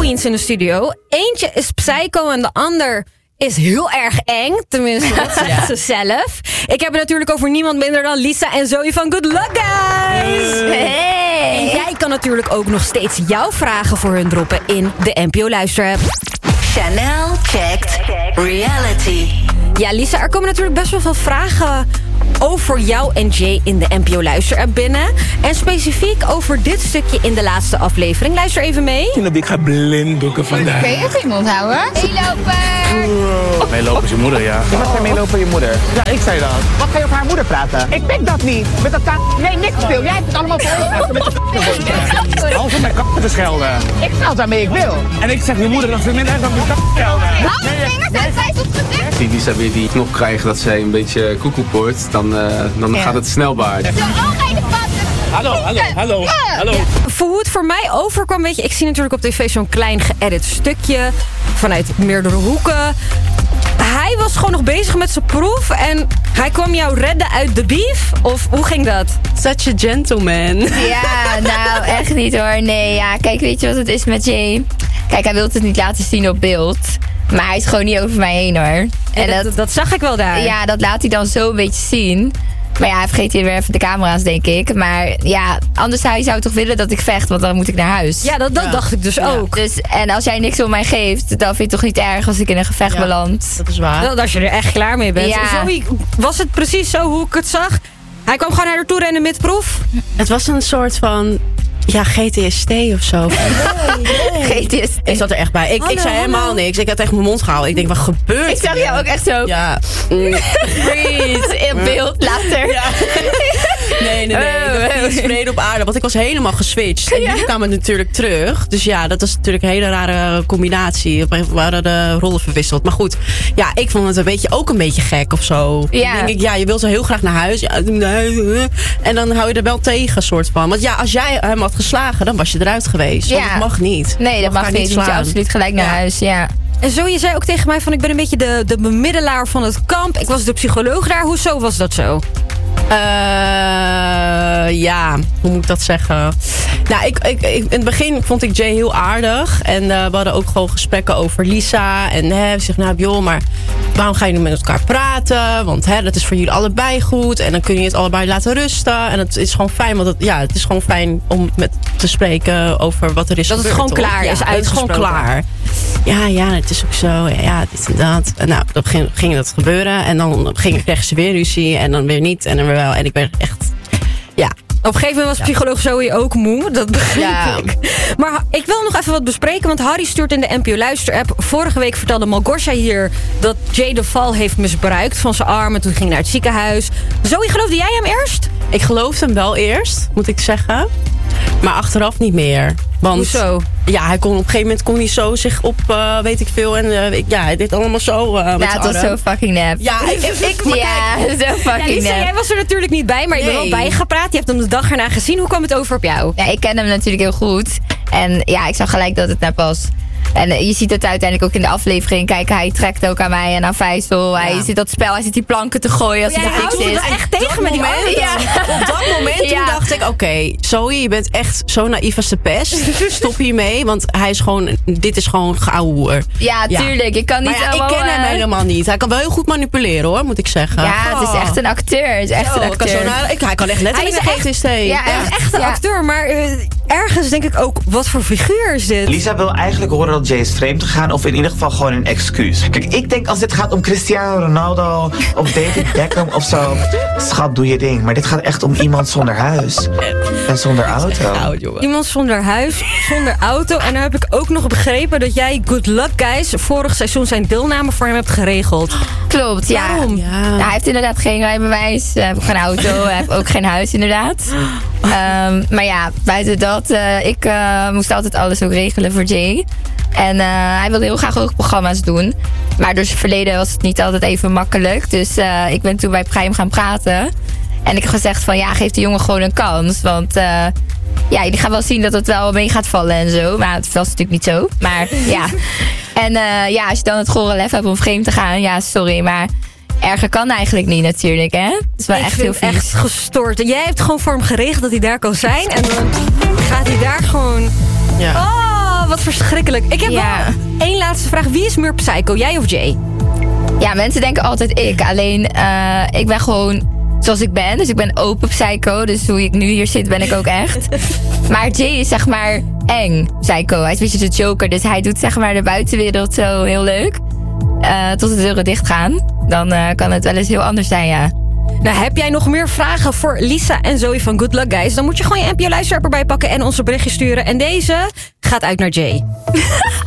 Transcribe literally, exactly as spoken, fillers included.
queens in de studio. Eentje is psycho en de ander is heel erg eng. Tenminste, dat zegt ja. ze zelf. Ik heb het natuurlijk over niemand minder dan Lisa en Zoe van Good Luck Guys. Hey. En jij kan natuurlijk ook nog steeds jouw vragen voor hun droppen in de N P O Luisterapp. Chanel checked reality. Ja, Lisa, er komen natuurlijk best wel veel vragen over jou en Jay in de N P O Luisterapp binnen. En specifiek over dit stukje in de laatste aflevering. Luister even mee. Ik ga blinddoeken vandaag. Kun je even je mond houden? Meelopen! Oh. Meelopen is je moeder, ja. Je mag geen meelopen van je moeder. Ja, ik zei dat. Wat ga je over haar moeder praten? Ik pik dat niet. Met dat ka- Nee, niks stil. Jij hebt het allemaal veroorzaakt met de Alles om mijn k*** te schelden. Ik scheld waarmee ik wil. En ik zeg je moeder nog veel minder erg dan je k*** schelden. Hou je vingers uit, zij is op gezicht. Die Lisa weer die knop krijgt dat zij een beetje koekoe poort, dan, uh, dan ja. gaat het snel baard. Zo, oh, de passen. Hallo, hallo, hallo, hallo. Voor hoe het voor mij overkwam, weet je, ik zie natuurlijk op tv zo'n klein geëdit stukje vanuit meerdere hoeken. Hij was gewoon nog bezig met zijn proef en hij kwam jou redden uit de beef? Of hoe ging dat? Such a gentleman. Ja, nou echt niet hoor. Nee, ja, kijk, weet je wat het is met Jay? Kijk, hij wil het niet laten zien op beeld. Maar hij is gewoon niet over mij heen hoor. En, en dat, dat, dat zag ik wel daar. Ja, dat laat hij dan zo een beetje zien. Maar ja, hij vergeet hier weer even de camera's, denk ik. Maar ja, anders zou je toch willen dat ik vecht, want dan moet ik naar huis. Ja, dat, dat ja. dacht ik dus ja. ook. Dus, en als jij niks om mij geeft, dan vind je het toch niet erg als ik in een gevecht ja, beland. Dat is waar. Dat, als je er echt klaar mee bent. Ja. Zo, was het precies zo hoe ik het zag? Hij kwam gewoon naar haar toe rennen met proef? Het was een soort van... Ja, G T S T of zo. Nee, nee. G T S T. Ik zat er echt bij. Ik, hallo, ik zei helemaal hallo. niks. Ik had echt mijn mond gehouden. Ik denk, wat gebeurt? Ik zag jou ook echt zo. Ja. Freeze. In beeld. Later. Ja. Nee, nee, nee. Oh, dat is vrede op aarde. Want ik was helemaal geswitcht. En jullie kwamen natuurlijk terug. Dus ja, dat was natuurlijk een hele rare combinatie. We hadden de rollen verwisseld. Maar goed, ja, ik vond het een beetje, ook een beetje gek of zo. Ja. Dan denk ik, ja, je wil zo heel graag naar huis. Ja, naar huis. En dan hou je er wel tegen, soort van. Want ja, als jij hem had geslagen, dan was je eruit geweest. Want ja. dat mag niet. Nee, dat mag, mag niet. Je moet je absoluut gelijk naar ja. huis, ja. En zo, je zei ook tegen mij van, ik ben een beetje de, de bemiddelaar van het kamp. Ik was de psycholoog daar. Hoezo was dat zo? Uh, ja, hoe moet ik dat zeggen? Nou, ik, ik, ik, in het begin vond ik Jay heel aardig. En uh, we hadden ook gewoon gesprekken over Lisa. En hè, we zeggen, nou joh, maar waarom ga je nu met elkaar praten? Want hè, dat is voor jullie allebei goed. En dan kun je het allebei laten rusten. En het is gewoon fijn, want het, ja, het is gewoon fijn om met te spreken over wat er is dat gebeurd. Dat het gewoon klaar ja, is, het is gewoon klaar. Ja, ja, het is ook zo. Ja, ja dit en dat. En nou, dan ging, ging dat gebeuren. En dan ging, kreeg ze weer ruzie. En dan weer niet. En dan weer wel. En ik werd echt... Ja. Op een gegeven moment was psycholoog Zoe ook moe. Dat begreep ja. ik. Maar ik wil nog even wat bespreken. Want Harry stuurt in de N P O Luisterapp. Vorige week vertelde Malgosia hier dat Jay de val heeft misbruikt van zijn arm. En toen ging hij naar het ziekenhuis. Zoe, geloofde jij hem eerst? Ik geloofde hem wel eerst, moet ik zeggen. Maar achteraf niet meer. Want, hoezo? Ja, hij kon op een gegeven moment kon hij zo zich op, uh, weet ik veel. En uh, ik, ja, hij deed allemaal zo. Uh, met ja, het was zo fucking nep. Ja, ik, ik, ik maar ja, kijk, zo fucking ja, Lisa, nep. jij was er natuurlijk niet bij, maar je nee. bent wel bijgepraat. Je hebt hem de dag erna gezien. Hoe kwam het over op jou? Ja, ik ken hem natuurlijk heel goed. En ja, ik zag gelijk dat het nep was. En je ziet het uiteindelijk ook in de aflevering. Kijk, hij trekt ook aan mij en aan Faisal. Ja. Hij zit dat spel, hij zit die planken te gooien als ja, hij niks is. Ja, echt tegen met die moment, ja. Op dat moment ja. toen dacht ik, oké, okay, Zoe, je bent echt zo naïef als de pest. Stop hiermee, want hij is gewoon, dit is gewoon geouwehoer. Ja, tuurlijk. Ik kan niet maar ja, allemaal, ik ken hem uh... helemaal niet. Hij kan wel heel goed manipuleren, hoor, moet ik zeggen. Ja, oh. het is echt een acteur. Het is echt zo, een acteur. Kan naar, ik, hij kan echt letterlijk hij is een G T S T. Ja, hij is echt een ja. acteur, maar uh, ergens denk ik ook, wat voor figuur is dit? Lisa wil eigenlijk horen dat Jay is vreemd gegaan, of in ieder geval gewoon een excuus. Kijk, ik denk als dit gaat om Cristiano Ronaldo of David Beckham of zo, schat, doe je ding. Maar dit gaat echt om iemand zonder huis en zonder auto. Iemand zonder huis, zonder auto. En dan heb ik ook nog begrepen dat jij Good Luck Guys vorig seizoen zijn deelname voor hem hebt geregeld. Klopt, ja. Waarom? Ja. Ja, hij heeft inderdaad geen rijbewijs, hij heeft geen auto, hij heeft ook geen huis inderdaad. Um, maar ja, buiten dat, uh, ik uh, moest altijd alles ook regelen voor Jay. En uh, hij wilde heel graag ook programma's doen. Maar door zijn verleden was het niet altijd even makkelijk. Dus uh, ik ben toen bij Prime gaan praten. En ik heb gezegd van ja, geef die jongen gewoon een kans. Want uh, ja, die gaan wel zien dat het wel mee gaat vallen en zo. Maar het was natuurlijk niet zo. Maar ja. En uh, ja, als je dan het gore lef hebt om vreemd te gaan. Ja, sorry, maar erger kan eigenlijk niet natuurlijk, hè? Het is wel ik echt heel vies. Echt gestoord. En jij hebt gewoon voor hem geregeld dat hij daar kan zijn. En dan gaat hij daar gewoon... Ja. Oh, wat verschrikkelijk. Ik heb Ja. wel één laatste vraag. Wie is meer psycho, jij of Jay? Ja, mensen denken altijd ik. Alleen, eh, ik ben gewoon zoals ik ben. Dus ik ben open psycho. Dus hoe ik nu hier zit, ben ik ook echt. Maar Jay is zeg maar eng psycho. Hij is een beetje de Joker. Dus hij doet zeg maar de buitenwereld zo heel leuk. Uh, tot de deuren dicht gaan. Dan uh, kan het wel eens heel anders zijn, ja. Nou, heb jij nog meer vragen voor Lisa en Zoe van Good Luck Guys? Dan moet je gewoon je N P O luisteraar erbij pakken en onze berichtje sturen. En deze gaat uit naar Jay.